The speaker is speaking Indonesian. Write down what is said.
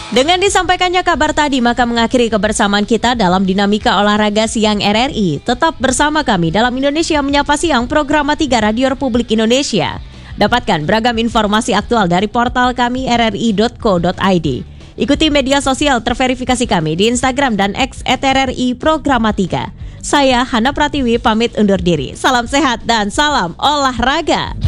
Dengan disampaikannya kabar tadi, maka mengakhiri kebersamaan kita dalam Dinamika Olahraga Siang RRI. Tetap bersama kami dalam Indonesia Menyapa Siang, program 3 Radio Republik Indonesia. Dapatkan beragam informasi aktual dari portal kami rri.co.id. Ikuti media sosial terverifikasi kami di Instagram dan X @RRI Programatika. Saya Hana Pratiwi pamit undur diri. Salam sehat dan salam olahraga.